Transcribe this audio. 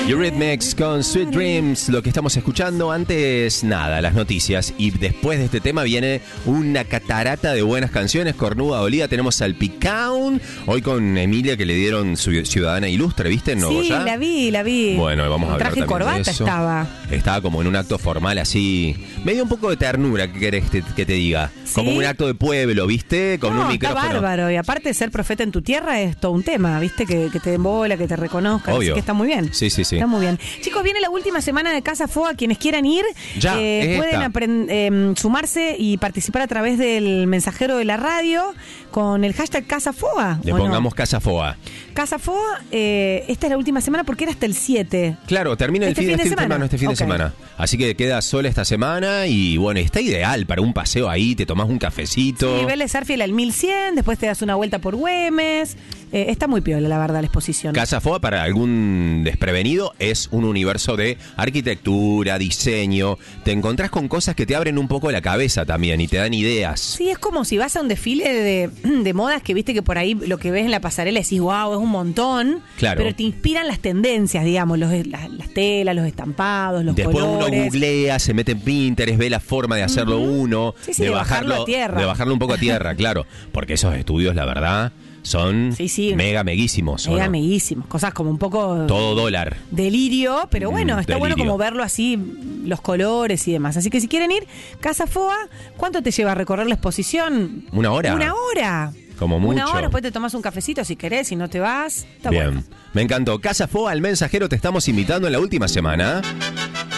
Eurythmics con Sweet Dreams, lo que estamos escuchando. Antes, nada, las noticias. Y después de este tema viene una catarata de buenas canciones. Cornuda dolida, tenemos Salpicaun. Hoy con Emilia, que le dieron su ciudadana ilustre, ¿viste? En Nogoyá. Sí, la vi. Bueno, vamos a hablar traje también corbata de eso. Estaba como en un acto formal así. Me dio un poco de ternura, ¿qué querés que te diga? ¿Sí? Como un acto de pueblo, ¿viste? Con un micrófono. Está bárbaro. Y aparte de ser profeta en tu tierra es todo un tema, ¿viste? Que te embola, que te reconozcan. Obvio. Así que está muy bien. Sí. Está muy bien. Chicos, viene la última semana de Casa Foa. Quienes quieran ir, Ya, pueden sumarse y participar a través del mensajero de la radio con el hashtag Casa Foa. Le pongamos Casa Foa. Casa Foa, esta es la última semana porque era hasta el 7. Claro, termina este fin de semana. Así que queda sola esta semana y bueno, está ideal para un paseo ahí, te tomás un cafecito. Sí, Vélez Sarsfield al 1100, después te das una vuelta por Güemes. Está muy piola, la verdad, la exposición. Casa Foa, para algún desprevenido, es un universo de arquitectura, diseño. Te encontrás con cosas que te abren un poco la cabeza también y te dan ideas. Sí, es como si vas a un desfile de modas que viste que por ahí lo que ves en la pasarela decís, wow, es un montón. Claro. Pero te inspiran las tendencias, digamos, las telas, los estampados, los Después colores. Después uno googlea, se mete en Pinterest, ve la forma de hacerlo uno. Sí, de bajarlo a tierra. De bajarlo un poco a tierra, claro. Porque esos estudios, la verdad, son meguísimos. Meguísimos. Cosas como un poco... Todo dólar. Delirio, pero bueno, está delirio. bueno como verlo así, los colores y demás. Así que si quieren ir, Casa Foa, ¿cuánto te lleva a recorrer la exposición? 1 hora. 1 hora. Como mucho. 1 hora, después te tomas un cafecito si querés, si no te vas. Está bien. Bueno. Me encantó. Casa Foa, al mensajero, te estamos invitando en la última semana.